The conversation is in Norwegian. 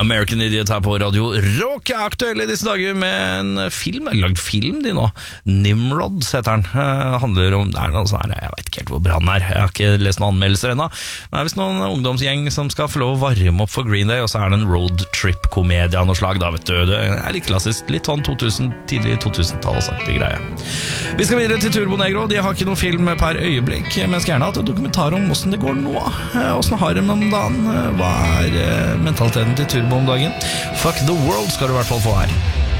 American Idiot her på radio Rock er aktuell i disse dager med en film, jeg har lagd film de nå, Nimrod heter den, handler om, det er noe sånn her, jeg vet ikke helt hvor bra den er, jeg har ikke lest noen anmeldelser ennå, men det er vist noen ungdomsgjeng som skal få lov å varme opp for Green Day, og så er det en roadtrip-komedie av noe slag da, vet du, det er litt klassisk, litt sånn tidlig 2000-tallsaktig greie. Vi skal videre til Turbo Negro, de har ikke noen film per øyeblikk, men skal gjerne ha et dokumentar om hvordan det går nå, hvordan har de om dagen, hva er mentaliteten til Turbo om dagen. Fuck the world skal du i hvert fall få her.